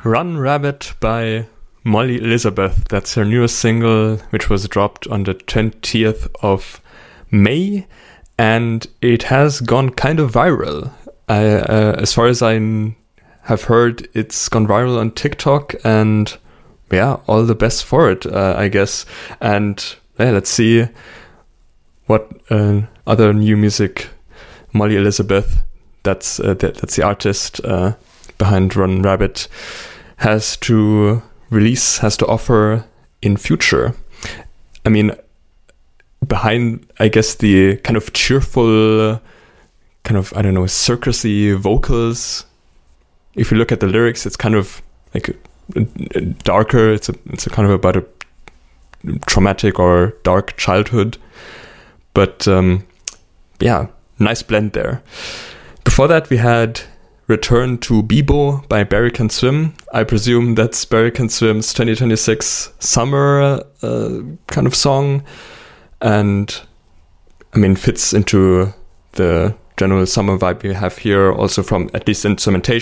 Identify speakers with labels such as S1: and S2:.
S1: Run Rabbit by Molly Elizabeth. That's her newest single, which was dropped on the 20th of May, and it has gone kind of viral. As far as I have heard, it's gone viral on TikTok, and yeah, all the best for it, I guess. And yeah, let's see what other new music Molly Elizabeth, that's the artist behind Run Rabbit, has to release, has to offer in future. I mean, behind, I guess, the kind of cheerful, kind of, I don't know, circusy vocals, if you look at the lyrics, it's kind of like a darker, it's a kind of about a traumatic or dark childhood. But yeah, nice blend there. Before that, we had Return to Bebo by Barry Can Swim. I presume that's Barry Can Swim's 2026 summer kind of song. And I mean, fits into the general summer vibe we have here, also from at least instrumentation.